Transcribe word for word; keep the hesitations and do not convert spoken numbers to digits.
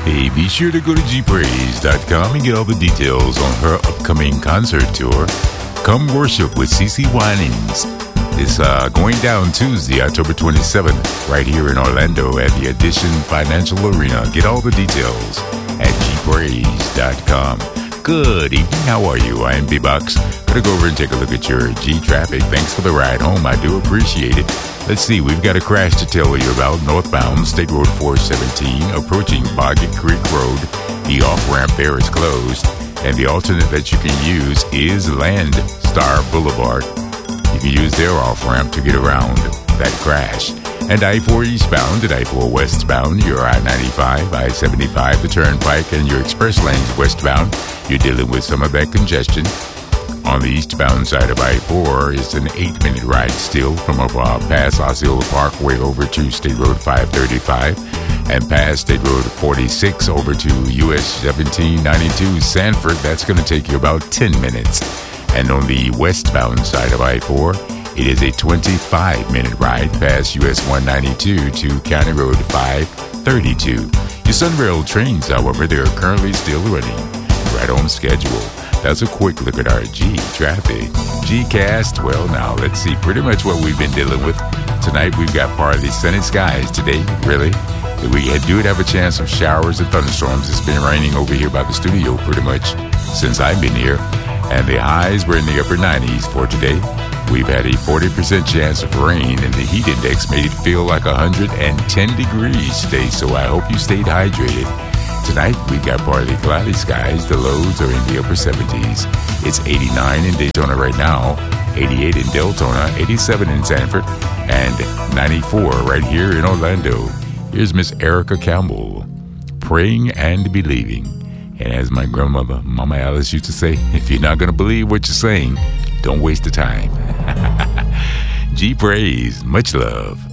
Hey, be sure to go to G Praise dot com and get all the details on her upcoming concert tour. Come Worship with CeCe Winans. It's uh, going down Tuesday, October twenty-seventh, right here in Orlando at the Edition Financial Arena. Get all the details at G Praise dot com. Good evening. How are you? I am B-Box. Gonna go over and take a look at your G-Traffic. Thanks for the ride home. I do appreciate it. Let's see. We've got a crash to tell you about. Northbound State Road four seventeen, approaching Boggett Creek Road. The off-ramp there is closed, and the alternate that you can use is Landstar Boulevard. You can use their off-ramp to get around that crash. And I four eastbound and I four westbound, your I ninety-five, I seventy-five, the Turnpike, and your express lanes westbound, you're dealing with some of that congestion. On the eastbound side of I four, it's an eight-minute ride still from up uh, past Osceola Parkway over to State Road five thirty-five, and past State Road forty-six over to U S seventeen ninety-two Sanford. That's going to take you about ten minutes. And on the westbound side of I four, it is a twenty-five-minute ride past U S one ninety-two to County Road five thirty-two. Your Sunrail trains, however, they are currently still running right on schedule. That's a quick look at our G-Traffic. G-Cast, well, now, let's see pretty much what we've been dealing with. Tonight, we've got partly sunny skies today, really. We do have a chance of showers and thunderstorms. It's been raining over here by the studio pretty much since I've been here. And the highs were in the upper nineties for today. We've had a forty percent chance of rain, and the heat index made it feel like one hundred ten degrees today, so I hope you stayed hydrated. Tonight, we've got partly cloudy skies. The lows are in the upper seventies. It's eighty-nine in Daytona right now, eighty-eight in Deltona, eighty-seven in Sanford, and ninety-four right here in Orlando. Here's Miss Erica Campbell, Praying and Believing. And as my grandmother, Mama Alice, used to say, if you're not going to believe what you're saying, don't waste the time. G Praise, much love.